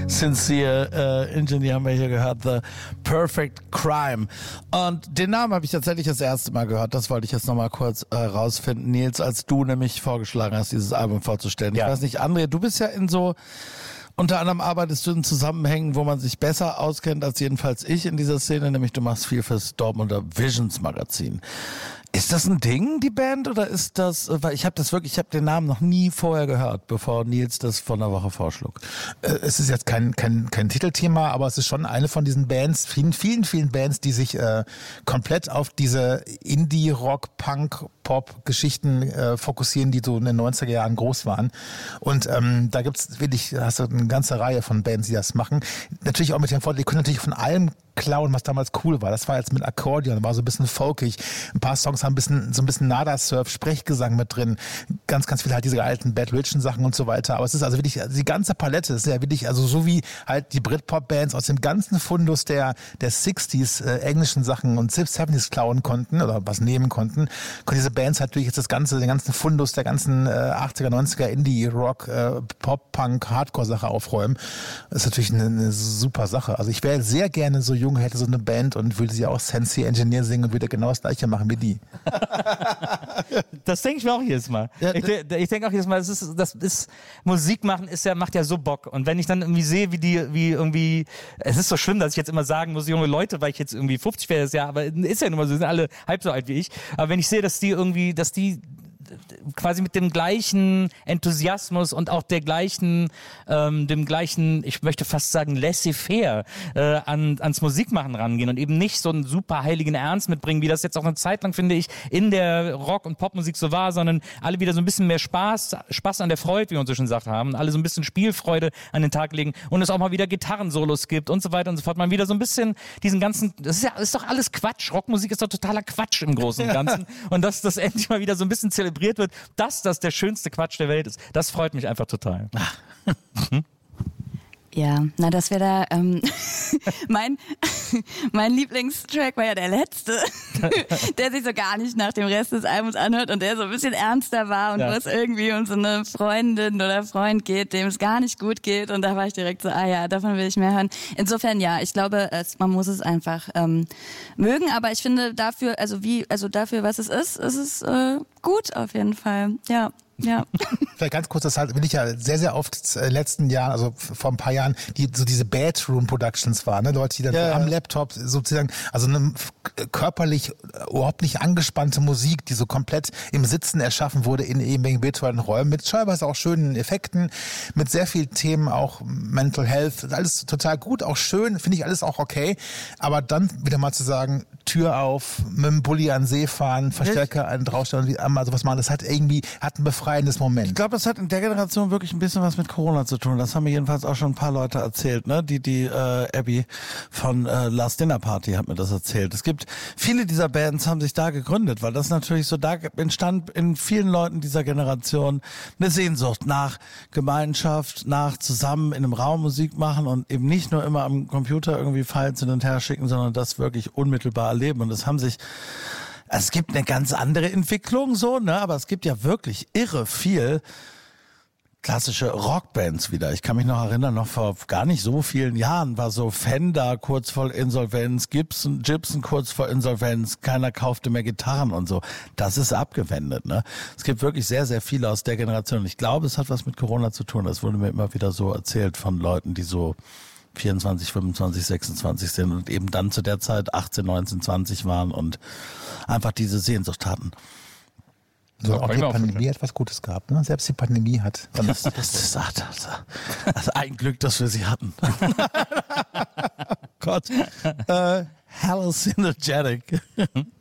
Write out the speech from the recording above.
Sincere Engineer haben wir hier gehört, The Perfect Crime. Und den Namen habe ich tatsächlich das erste Mal gehört. Das wollte ich jetzt nochmal kurz rausfinden, Nils, als du nämlich vorgeschlagen hast, dieses Album vorzustellen. Ja. Ich weiß nicht, André, du bist ja in so... Unter anderem arbeitest du in Zusammenhängen, wo man sich besser auskennt als jedenfalls ich in dieser Szene, nämlich du machst viel fürs Dortmunder Visions Magazin. Ist das ein Ding, die Band, oder ist das, weil ich habe den Namen noch nie vorher gehört, bevor Nils das vor einer Woche vorschlug. Es ist jetzt kein Titelthema, aber es ist schon eine von diesen Bands, vielen Bands, die sich komplett auf diese Indie-Rock-Punk-Pop-Geschichten fokussieren, die so in den 90er Jahren groß waren. Und da hast du eine ganze Reihe von Bands, die das machen. Natürlich auch mit dem Vorteil, die können natürlich von allem klauen, was damals cool war. Das war jetzt mit Akkordeon, war so ein bisschen folkig. Ein paar Songs haben so ein bisschen Nada-Surf, Sprechgesang mit drin. Ganz viel halt diese alten Bad Religion Sachen und so weiter. Aber es ist also wirklich, die ganze Palette ist ja wirklich, also so wie halt die Britpop-Bands aus dem ganzen Fundus der 60s englischen Sachen und 70s klauen konnten oder was nehmen konnten diese Bands halt durch jetzt den ganzen Fundus der ganzen 80er, 90er Indie-Rock, Pop-Punk, Hardcore-Sache aufräumen. Das ist natürlich eine super Sache. Also ich wäre sehr gerne so jung, hätte so eine Band und würde sie auch Sincere Engineer singen und würde genau das Gleiche machen wie die. Das denke ich mir auch jedes Mal. Ja, ich denke auch jedes Mal, Musik machen macht ja so Bock. Und wenn ich dann irgendwie sehe, es ist so schlimm, dass ich jetzt immer sagen muss, junge Leute, weil ich jetzt irgendwie 50 wäre das Jahr, aber ist ja nun mal so, sind alle halb so alt wie ich. Aber wenn ich sehe, dass die quasi mit dem gleichen Enthusiasmus und auch dem gleichen, ich möchte fast sagen, laissez-faire ans Musikmachen rangehen und eben nicht so einen super heiligen Ernst mitbringen, wie das jetzt auch eine Zeit lang, finde ich, in der Rock- und Popmusik so war, sondern alle wieder so ein bisschen mehr Spaß an der Freude, wie man so schön sagt, haben, alle so ein bisschen Spielfreude an den Tag legen und es auch mal wieder Gitarrensolos gibt und so weiter und so fort. Man wieder so ein bisschen diesen ganzen, das ist doch alles Quatsch. Rockmusik ist doch totaler Quatsch im Großen und Ganzen. Und dass das endlich mal wieder so ein bisschen zelebriert wird, dass das der schönste Quatsch der Welt ist. Das freut mich einfach total. Ja, na, das wäre da mein Lieblingstrack war ja der letzte, der sich so gar nicht nach dem Rest des Albums anhört und der so ein bisschen ernster war und wo es irgendwie um so eine Freundin oder Freund geht, dem es gar nicht gut geht, und da war ich direkt so, davon will ich mehr hören. Insofern ja, ich glaube, man muss es einfach mögen, aber ich finde dafür, was es ist gut auf jeden Fall, ja. Ja. Vielleicht ganz kurz, das will ich ja sehr, sehr oft in den letzten Jahren, also vor ein paar Jahren, diese Bedroom-Productions waren, ne? Leute, die dann am Laptop sozusagen, also eine körperlich überhaupt nicht angespannte Musik, die so komplett im Sitzen erschaffen wurde in irgendwelchen virtuellen Räumen, mit teilweise auch schönen Effekten, mit sehr vielen Themen, auch Mental Health, alles total gut, auch schön, finde ich alles auch okay, aber dann wieder mal zu sagen, Tür auf, mit dem Bulli an den See fahren, Verstärker einen draufstellen und einmal sowas machen, das hat ein befreiendes Moment. Ich glaube, das hat in der Generation wirklich ein bisschen was mit Corona zu tun. Das haben mir jedenfalls auch schon ein paar Leute erzählt, ne? Die Abby von Last Dinner Party hat mir das erzählt. Es gibt viele dieser Bands haben sich da gegründet, weil das natürlich so, da entstand in vielen Leuten dieser Generation eine Sehnsucht nach Gemeinschaft, nach zusammen in einem Raum Musik machen und eben nicht nur immer am Computer irgendwie Files hin und her schicken, sondern das wirklich unmittelbar erleben. Und es gibt eine ganz andere Entwicklung so, ne, aber es gibt ja wirklich irre viel klassische Rockbands wieder. Ich kann mich noch erinnern, noch vor gar nicht so vielen Jahren war so Fender kurz vor Insolvenz, Gibson kurz vor Insolvenz, keiner kaufte mehr Gitarren und so. Das ist abgewendet, ne? Es gibt wirklich sehr, sehr viele aus der Generation. Ich glaube, es hat was mit Corona zu tun. Das wurde mir immer wieder so erzählt von Leuten, die so 24, 25, 26 sind und eben dann zu der Zeit 18, 19, 20 waren und einfach diese Sehnsucht hatten. So, auch die Pandemie hat was Gutes gehabt, ne? Selbst die Pandemie hat. Das ein Glück, dass wir sie hatten. Gott. Hallucinogenic.